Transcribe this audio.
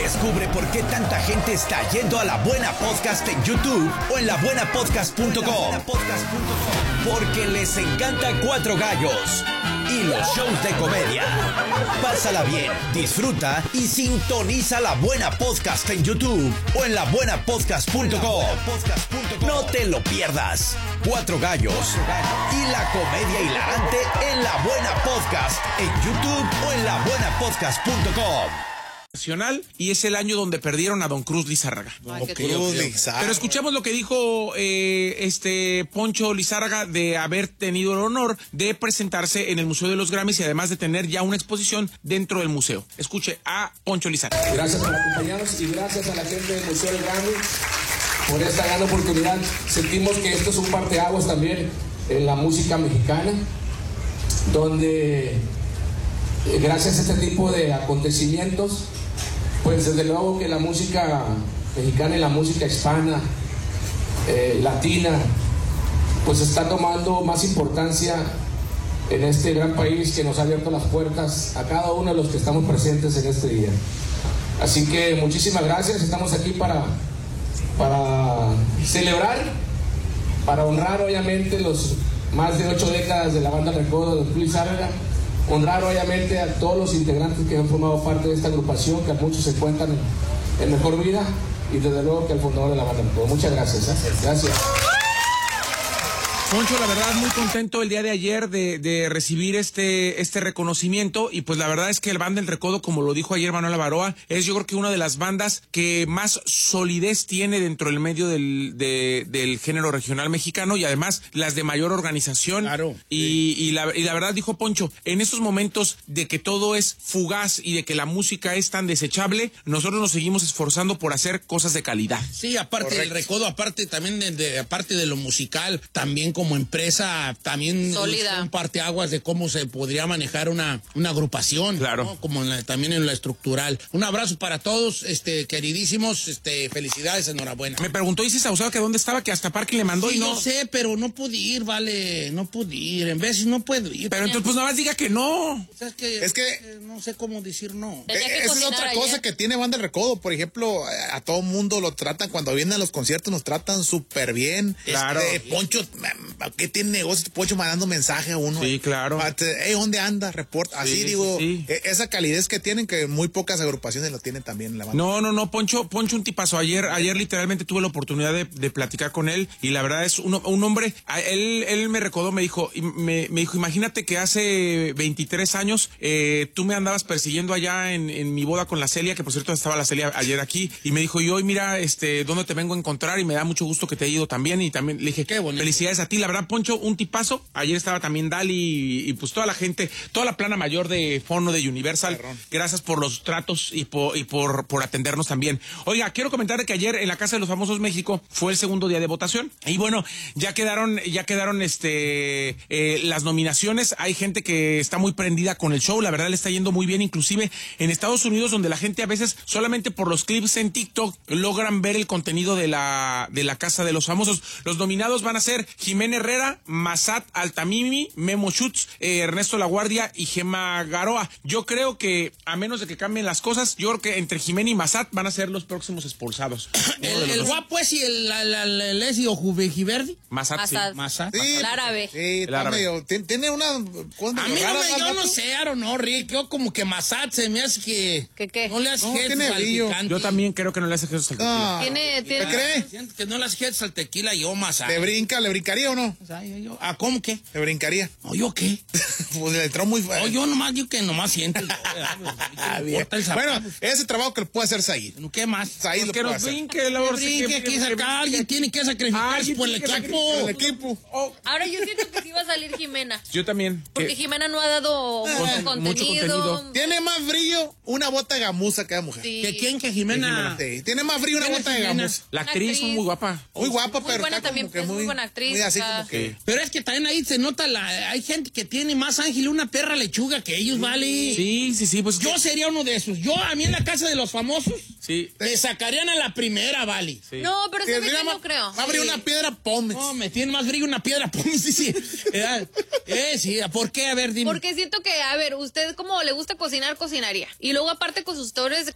Descubre por qué tanta gente está yendo a La Buena Podcast en YouTube o en labuenapodcast.com. Porque les encanta Cuatro Gallos y los shows de comedia. Pásala bien, disfruta y sintoniza La Buena Podcast en YouTube o en labuenapodcast.com. No te lo pierdas. Cuatro Gallos y la comedia hilarante en La Buena Podcast en YouTube o en labuenapodcast.com. Nacional, y es el año donde perdieron a Don Cruz Lizárraga. Pero escuchemos lo que dijo Poncho Lizárraga de haber tenido el honor de presentarse en el Museo de los Grammys y además de tener ya una exposición dentro del museo. Escuche a Poncho Lizárraga. Gracias por acompañarnos y gracias a la gente del Museo del Grammy por esta gran oportunidad. Sentimos que esto es un parteaguas también en la música mexicana, donde gracias a este tipo de acontecimientos, pues desde luego que la música mexicana y la música hispana, latina, pues está tomando más importancia en este gran país que nos ha abierto las puertas a cada uno de los que estamos presentes en este día. Así que muchísimas gracias, estamos aquí para celebrar, para honrar obviamente los más de 8 décadas de la banda Recodo de Cruz Lizárraga, honrar obviamente a todos los integrantes que han formado parte de esta agrupación, que a muchos se encuentran en mejor vida, y desde luego que al fundador de la banda Recodo. Muchas gracias. Gracias. Poncho, la verdad, muy contento el día de ayer de recibir este reconocimiento, y pues la verdad es que el Banda El Recodo, como lo dijo ayer Manuel Avaroa, es yo creo que una de las bandas que más solidez tiene dentro del medio del género regional mexicano, y además las de mayor organización. Claro. Y la verdad, dijo Poncho, en estos momentos de que todo es fugaz y de que la música es tan desechable, nosotros nos seguimos esforzando por hacer cosas de calidad. Sí, aparte del Recodo, aparte también aparte de lo musical, también como empresa también sólida, es un parteaguas de cómo se podría manejar una agrupación, claro, ¿no? Como también en la estructural. Un abrazo para todos, queridísimos, felicidades, enhorabuena. Me preguntó Isis Sausada que dónde estaba, que hasta Parque le mandó, sí, y no sé, pero no pude ir, vale, no pude ir, en veces no puedo ir. Pero entonces pues nada más diga que no. O sea, es que no sé cómo decir no. Esa es otra cosa que tiene Banda El Recodo. Por ejemplo, a todo mundo lo tratan, cuando vienen a los conciertos nos tratan súper bien. Claro. Poncho, ¿qué tiene negocio? Poncho mandando mensaje a uno. Sí, claro. Hey, ¿dónde anda? Reporta. Así sí, digo, sí. Esa calidez que tienen, que muy pocas agrupaciones lo tienen también en la banda. No, Poncho un tipazo. Ayer literalmente tuve la oportunidad de platicar con él, y la verdad es un hombre. Él me recordó, me dijo, imagínate que hace 23 años tú me andabas persiguiendo allá en mi boda con la Celia, que por cierto estaba la Celia ayer aquí, y me dijo, y hoy mira, ¿dónde te vengo a encontrar? Y me da mucho gusto que te haya ido también, y también le dije, qué bonito. Felicidades a ti, la verdad, Poncho, un tipazo. Ayer estaba también Dali y pues toda la gente, toda la plana mayor de Fono, de Universal. Perrón. Gracias por los tratos y por atendernos también. Oiga, quiero comentar que ayer en la Casa de los Famosos México fue el segundo día de votación, y bueno, ya quedaron las nominaciones. Hay gente que está muy prendida con el show, la verdad le está yendo muy bien, inclusive en Estados Unidos, donde la gente a veces solamente por los clips en TikTok logran ver el contenido de la Casa de los Famosos. Los nominados van a ser Jimena Herrera, Massat Altamimi, Memo Schutz, Ernesto Laguardia y Gemma Garoa. Yo creo que, a menos de que cambien las cosas, yo creo que entre Jimena y Massat van a ser los próximos expulsados. El guapo es y el Esio Juvejiverdi. Massat, sí. Massat. Sí, el árabe. Sí, está medio, tiene una cosa a mí rara, yo no sé, no, Rick, yo como que Massat se me hace que ¿Qué? no le hace No, gestos tiene al brillo. picante. Yo también creo que no le hace gestos al tequila. ¿Tiene? ¿Te crees? Siento que no le hace gestos al tequila, yo Massat. ¿Le brincaría o no? O sea, ¿cómo qué? ¿Le brincaría? No, ¿yo qué? Pues le entró muy No, yo nomás siento. Bueno, ese trabajo que lo puede hacer Said. ¿Qué más? Said lo Que puede nos hacer. brinque, la Alguien tiene que sacrificarse por el equipo. El equipo. Ahora yo siento que sí va a salir Jimena. Yo también. Porque Jimena no ha dado mucho contenido. Tiene más brillo una bota de gamuza que la mujer. Sí. ¿Que quién? ¿Que Jimena? Sí, tiene más brillo una ¿Quién es bota de Jimena? gamuza. La actriz es muy guapa. Muy guapa, Muy pero buena está también, como que es muy buena actriz, muy así o sea, como que... Pero es que también ahí se nota hay gente que tiene más ángel una perra lechuga que ellos, ¿vale? Sí, pues. Yo sería uno de esos. A mí en la Casa de los Famosos, Sí. me sacarían a la primera, ¿vale? Sí. No, pero Que ese mira, no creo. Va a abrir una piedra Pómez. No, me tiene más brillo una piedra, sí. Sí, ¿por qué? A ver, dime. Porque siento que, a ver, usted como le gusta cocinar, cocinaría. Y luego aparte con sus historias